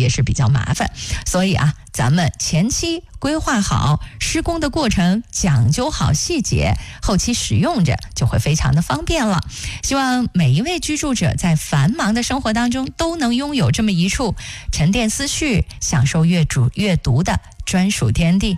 也是比较麻烦。所以啊，咱们前期规划好施工的过程，讲究好细节，后期使用着就会非常的方便了。希望每一位居住者在繁忙的生活当中都能拥有这么一处沉淀思绪、享受阅读的专属天地。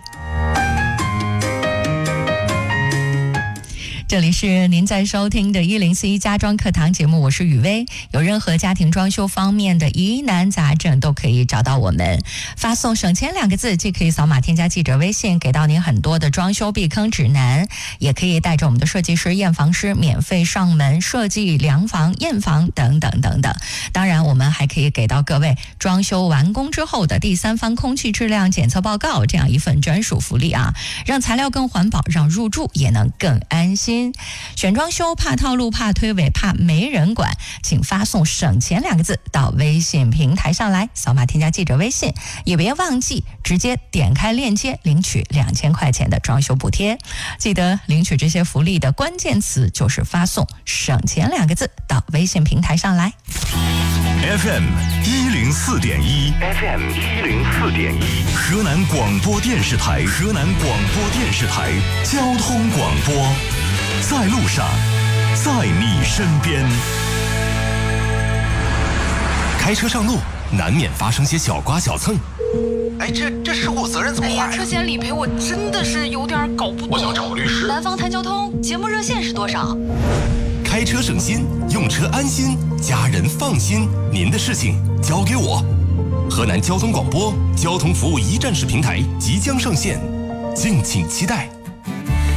这里是您在收听的1041家装课堂节目，我是雨薇。有任何家庭装修方面的疑难杂症都可以找到我们，发送省钱2个字，既可以扫码添加记者微信，给到您很多的装修避坑指南，也可以带着我们的设计师、验房师免费上门设计量房、验房等等等等。当然我们还可以给到各位装修完工之后的第三方空气质量检测报告，这样一份专属福利啊，让材料更环保，让入住也能更安心。选装修怕套路、怕推诿、怕没人管，请发送省钱2个字到微信平台上来，扫码添加记者微信，也别忘记直接点开链接领取2000块钱的装修补贴。记得领取这些福利的关键词就是发送省钱2个字到微信平台上来。 FM 104.1 FM 104.1河南广播电视台交通广播，在路上，在你身边。开车上路难免发生些小刮小蹭， 哎，这事故责任怎么划呀？ 车险理赔我真的是有点搞不懂。 我想找个律师。 南方谈交通节目热线是多少？ 开车省心，用车安心，家人放心。您的事情交给我。河南交通广播交通服务一站式平台即将上线，敬请期待。